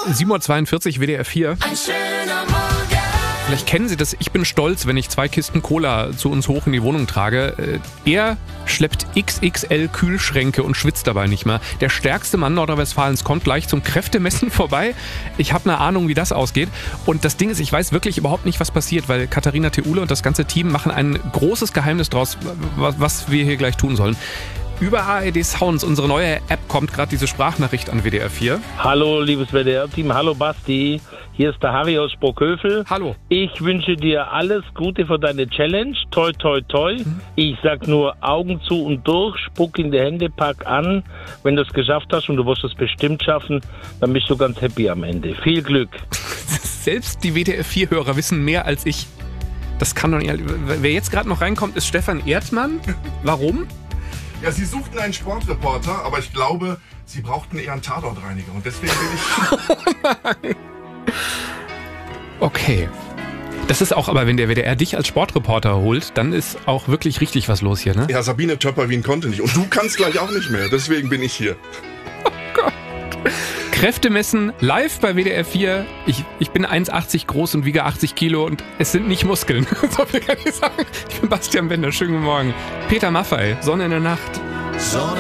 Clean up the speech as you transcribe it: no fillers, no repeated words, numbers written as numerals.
7:42 Uhr, WDR 4. Ein schöner Morgen. Vielleicht kennen Sie das, ich bin stolz, wenn ich 2 Kisten Cola zu uns hoch in die Wohnung trage. Er schleppt XXL Kühlschränke und schwitzt dabei nicht mehr. Der stärkste Mann Nordrhein-Westfalens kommt gleich zum Kräftemessen vorbei. Ich habe eine Ahnung, wie das ausgeht. Und das Ding ist, ich weiß wirklich überhaupt nicht, was passiert, weil Katharina Theule und das ganze Team machen ein großes Geheimnis draus, was wir hier gleich tun sollen. Über ARD Sounds, unsere neue App, kommt gerade diese Sprachnachricht an WDR 4. Hallo, liebes WDR-Team. Hallo, Basti. Hier ist der Harry aus Sprockhövel. Hallo. Ich wünsche dir alles Gute für deine Challenge. Toi, toi, toi. Ich sag nur Augen zu und durch, spuck in die Hände, pack an. Wenn du es geschafft hast und du wirst es bestimmt schaffen, dann bist du ganz happy am Ende. Viel Glück. Selbst die WDR 4-Hörer wissen mehr als ich. Das kann doch nicht. Wer jetzt gerade noch reinkommt, ist Stefan Erdmann. Warum? Ja, Sie suchten einen Sportreporter, aber ich glaube, Sie brauchten eher einen Tatortreiniger. Und deswegen bin ich... Okay. Das ist auch, aber wenn der WDR dich als Sportreporter holt, dann ist auch wirklich richtig was los hier, ne? Ja, Sabine Töpperwien konnte nicht. Und du kannst gleich auch nicht mehr. Deswegen bin ich hier. Oh Gott. Kräftemessen live bei WDR 4. Ich bin 1,80 groß und wiege 80 Kilo und es sind nicht Muskeln. So viel kann ich sagen. Ich bin Bastian Bender. Schönen guten Morgen. Peter Maffay, Sonne in der Nacht.